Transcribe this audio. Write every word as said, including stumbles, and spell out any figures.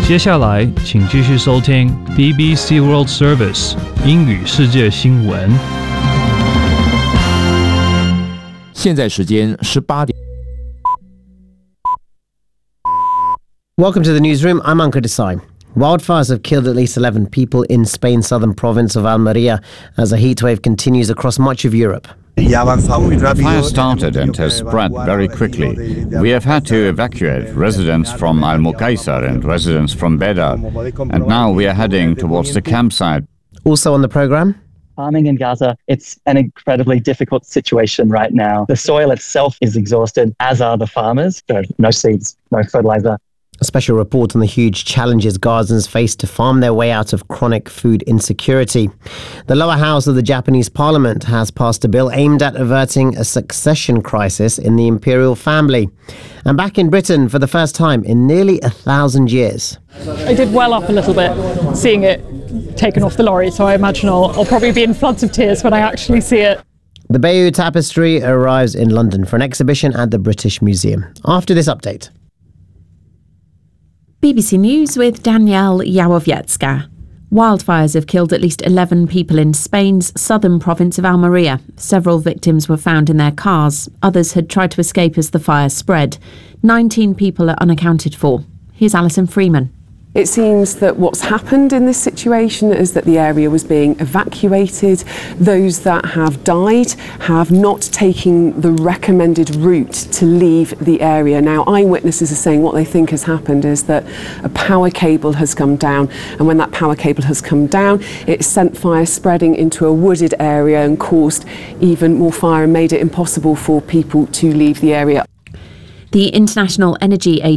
接下来，请继续收听 B B C World Service 英语世界新闻。 现在时间十八点。 Welcome to the newsroom. I'm Ankur Desai. Wildfires have killed at least eleven people in Spain's southern province of Almeria as a heatwave continues across much of Europe. The fire started and has spread very quickly. We have had to evacuate residents from Almucaisar and residents from Beda, and now we are heading towards the campsite. Also on the programme, farming in Gaza, it's an incredibly difficult situation right now. The soil itself is exhausted, as are the farmers. There are no seeds, no fertilizer. a special report on the huge challenges Gazans face to farm their way out of chronic food insecurity. The lower house of the Japanese parliament has passed a bill aimed at averting a succession crisis in the imperial family. And back in Britain for the first time in nearly a thousand years. I did well up a little bit seeing it taken off the lorry, so I imagine I'll, I'll probably be in floods of tears when I actually see it. The Bayeux Tapestry arrives in London for an exhibition at the British Museum. After this update. B B C News with Danielle Yawowiecka. Wildfires have killed at least eleven people in Spain's southern province of Almeria. Several victims were found in their cars. Others had tried to escape as the fire spread. nineteen people are unaccounted for. Here's Alison Freeman. It seems that what's happened in this situation is that the area was being evacuated. Those that have died have not taken the recommended route to leave the area. Now, eyewitnesses are saying what they think has happened is that a power cable has come down, and when that power cable has come down, it sent fire spreading into a wooded area and caused even more fire and made it impossible for people to leave the area. The International Energy Agency